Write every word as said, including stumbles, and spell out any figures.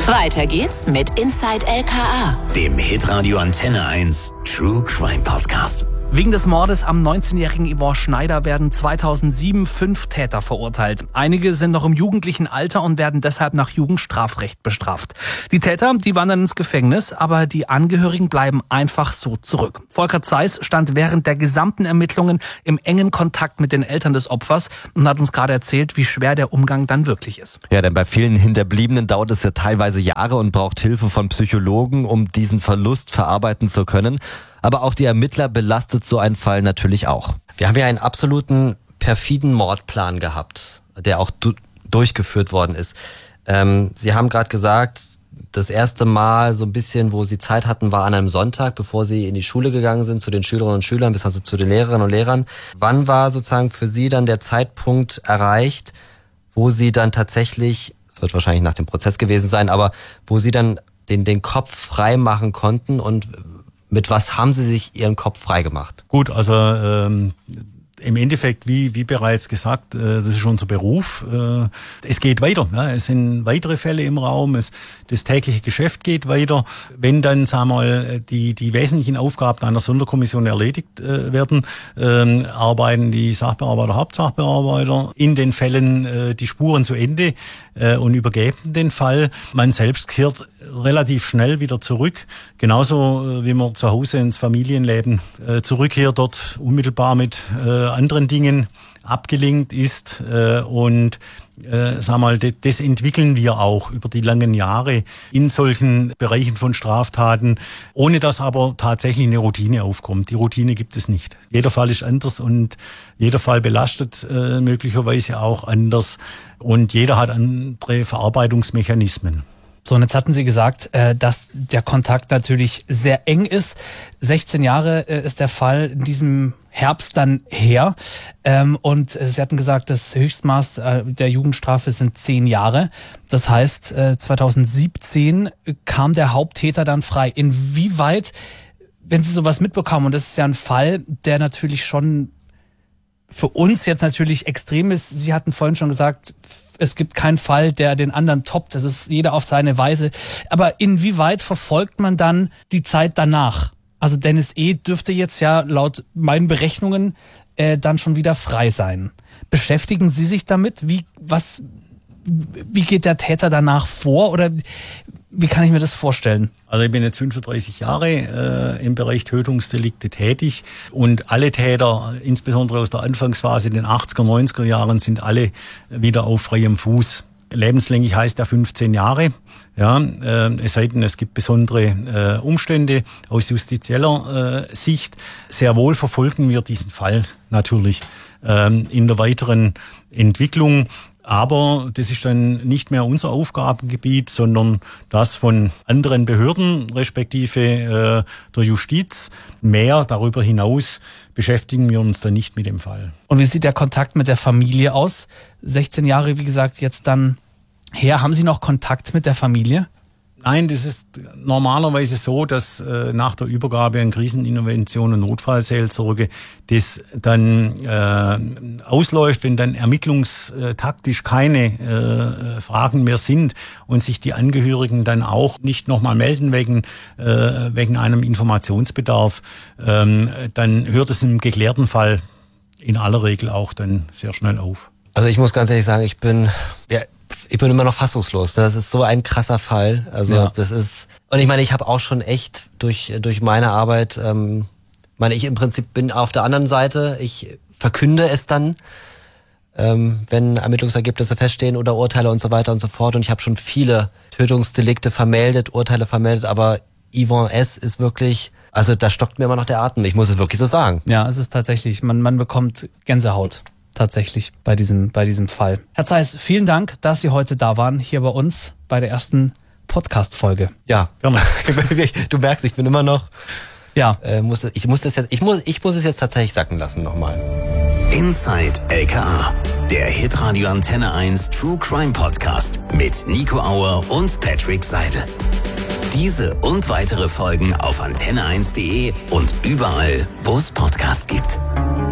Weiter geht's mit Inside L K A, dem Hitradio Antenne eins True Crime Podcast. Wegen des Mordes am neunzehnjährigen Yvonne Schneider werden zweitausendsieben fünf Täter verurteilt. Einige sind noch im jugendlichen Alter und werden deshalb nach Jugendstrafrecht bestraft. Die Täter, die wandern ins Gefängnis, aber die Angehörigen bleiben einfach so zurück. Volker Zeiss stand während der gesamten Ermittlungen im engen Kontakt mit den Eltern des Opfers und hat uns gerade erzählt, wie schwer der Umgang dann wirklich ist. Ja, denn bei vielen Hinterbliebenen dauert es ja teilweise Jahre und braucht Hilfe von Psychologen, um diesen Verlust verarbeiten zu können. Aber auch die Ermittler belastet so ein Fall natürlich auch. Wir haben ja einen absoluten perfiden Mordplan gehabt, der auch du- durchgeführt worden ist. Ähm, Sie haben gerade gesagt, das erste Mal so ein bisschen, wo Sie Zeit hatten, war an einem Sonntag, bevor Sie in die Schule gegangen sind, zu den Schülerinnen und Schülern, bis also zu den Lehrerinnen und Lehrern. Wann war sozusagen für Sie dann der Zeitpunkt erreicht, wo Sie dann tatsächlich, es wird wahrscheinlich nach dem Prozess gewesen sein, aber wo Sie dann den, den Kopf frei machen konnten und mit was haben Sie sich Ihren Kopf frei gemacht? Gut, also ähm, im Endeffekt, wie, wie bereits gesagt, äh, das ist unser Beruf. Äh, es geht weiter. Ja, es sind weitere Fälle im Raum. Es, das tägliche Geschäft geht weiter. Wenn dann, sagen wir mal, die, die wesentlichen Aufgaben einer Sonderkommission erledigt äh, werden, äh, arbeiten die Sachbearbeiter, Hauptsachbearbeiter in den Fällen äh, die Spuren zu Ende äh, und übergeben den Fall. Man selbst kehrt relativ schnell wieder zurück. Genauso wie man zu Hause ins Familienleben äh, zurückkehrt, dort unmittelbar mit äh, anderen Dingen abgelenkt ist. Äh, und äh, sag mal, das, das entwickeln wir auch über die langen Jahre in solchen Bereichen von Straftaten, ohne dass aber tatsächlich eine Routine aufkommt. Die Routine gibt es nicht. Jeder Fall ist anders und jeder Fall belastet äh, möglicherweise auch anders. Und jeder hat andere Verarbeitungsmechanismen. So, und jetzt hatten Sie gesagt, dass der Kontakt natürlich sehr eng ist. sechzehn Jahre ist der Fall in diesem Herbst dann her. Und Sie hatten gesagt, das Höchstmaß der Jugendstrafe sind zehn Jahre. Das heißt, zweitausendsiebzehn kam der Haupttäter dann frei. Inwieweit, wenn Sie sowas mitbekommen, und das ist ja ein Fall, der natürlich schon für uns jetzt natürlich extrem ist. Sie hatten vorhin schon gesagt, es gibt keinen Fall, der den anderen toppt. Das ist jeder auf seine Weise. Aber inwieweit verfolgt man dann die Zeit danach? Also Dennis E. dürfte jetzt ja laut meinen Berechnungen äh, dann schon wieder frei sein. Beschäftigen Sie sich damit? Wie, was, wie geht der Täter danach vor? Oder wie kann ich mir das vorstellen? Also ich bin jetzt fünfunddreißig Jahre äh, im Bereich Tötungsdelikte tätig und alle Täter, insbesondere aus der Anfangsphase in den achtziger, neunziger Jahren, sind alle wieder auf freiem Fuß. Lebenslänglich heißt ja fünfzehn Jahre. Ja, äh, es sei denn, es gibt besondere äh, Umstände aus justizieller äh, Sicht. Sehr wohl verfolgen wir diesen Fall natürlich äh, in der weiteren Entwicklung. Aber das ist dann nicht mehr unser Aufgabengebiet, sondern das von anderen Behörden, respektive äh, der Justiz. Mehr darüber hinaus beschäftigen wir uns dann nicht mit dem Fall. Und wie sieht der Kontakt mit der Familie aus? sechzehn Jahre, wie gesagt, jetzt dann her. Haben Sie noch Kontakt mit der Familie? Nein, das ist normalerweise so, dass äh, nach der Übergabe an Krisenintervention und Notfallseelsorge das dann äh, ausläuft, wenn dann ermittlungstaktisch keine äh, Fragen mehr sind und sich die Angehörigen dann auch nicht nochmal melden wegen, äh, wegen einem Informationsbedarf, ähm, dann hört es im geklärten Fall in aller Regel auch dann sehr schnell auf. Also ich muss ganz ehrlich sagen, ich bin... Ja, Ich bin immer noch fassungslos. Das ist so ein krasser Fall. Also ja. das ist und ich meine, ich habe auch schon echt durch durch meine Arbeit, ähm, meine ich im Prinzip bin auf der anderen Seite. Ich verkünde es dann, ähm, wenn Ermittlungsergebnisse feststehen oder Urteile und so weiter und so fort. Und ich habe schon viele Tötungsdelikte vermeldet, Urteile vermeldet. Aber Yvonne S. ist wirklich, also da stockt mir immer noch der Atem. Ich muss es wirklich so sagen. Ja, es ist tatsächlich. Man man bekommt Gänsehaut. Tatsächlich bei diesem, bei diesem Fall. Herr Zeiss, vielen Dank, dass Sie heute da waren, hier bei uns bei der ersten Podcast-Folge. Ja, gerne. Du merkst, ich bin immer noch, ja. Äh, muss, ich, muss das jetzt, ich, muss, ich muss es jetzt tatsächlich sacken lassen nochmal. Inside L K A, der Hitradio Antenne eins True Crime Podcast mit Nico Auer und Patrick Seidel. Diese und weitere Folgen auf antenne eins punkt de und überall, wo es Podcasts gibt.